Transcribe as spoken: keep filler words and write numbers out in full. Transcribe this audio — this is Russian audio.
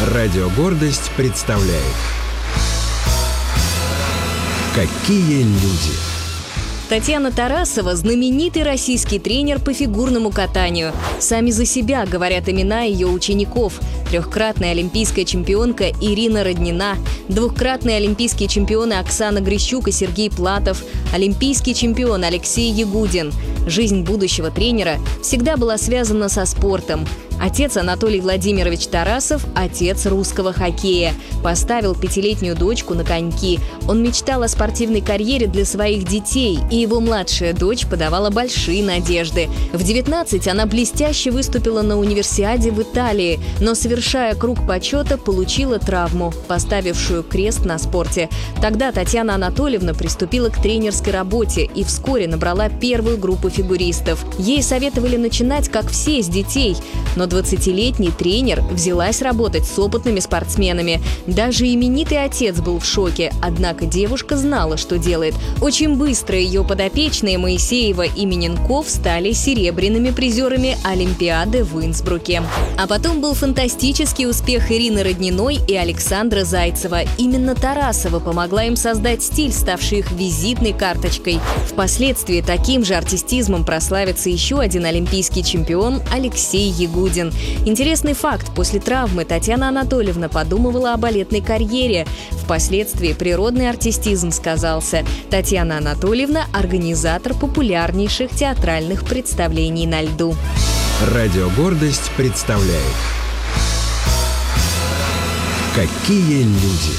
Радио «Гордость» представляет «Какие люди». Татьяна Тарасова – знаменитый российский тренер по фигурному катанию. Сами за себя говорят имена ее учеников. Трехкратная олимпийская чемпионка Ирина Роднина, двухкратные олимпийские чемпионы Оксана Грищук и Сергей Платов, олимпийский чемпион Алексей Ягудин. Жизнь будущего тренера всегда была связана со спортом. Отец Анатолий Владимирович Тарасов – отец русского хоккея. Поставил пятилетнюю дочку на коньки. Он мечтал о спортивной карьере для своих детей, и его младшая дочь подавала большие надежды. В девятнадцать она блестяще выступила на универсиаде в Италии, но, совершая круг почета, получила травму, поставившую крест на спорте. Тогда Татьяна Анатольевна приступила к тренерской работе и вскоре набрала первую группу фигуристов. Ей советовали начинать, как все, с детей, но двадцатилетний тренер взялась работать с опытными спортсменами. Даже именитый отец был в шоке, однако девушка знала, что делает. Очень быстро ее подопечные Моисеева и Миненков стали серебряными призерами Олимпиады в Инсбруке. А потом был фантастический успех Ирины Родниной и Александра Зайцева. Именно Тарасова помогла им создать стиль, ставший их визитной карточкой. Впоследствии таким же артистизмом прославится еще один олимпийский чемпион Алексей Ягудин. Интересный факт: после травмы Татьяна Анатольевна подумывала о балетной карьере. Впоследствии природный артистизм сказался. Татьяна Анатольевна – организатор популярнейших театральных представлений на льду. Радио «Гордость» представляет «Какие люди».